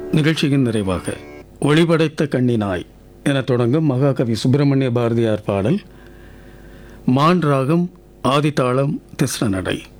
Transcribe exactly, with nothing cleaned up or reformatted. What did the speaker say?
நிகழ்ச்சியின் நிறைவாக ஒளிபடைத்த கண்ணினாய் என தொடங்கும் மகாகவி சுப்பிரமணிய பாரதியார் பாடல். மான் ராகம், ஆதித்தாளம், திஸ்ர நடை.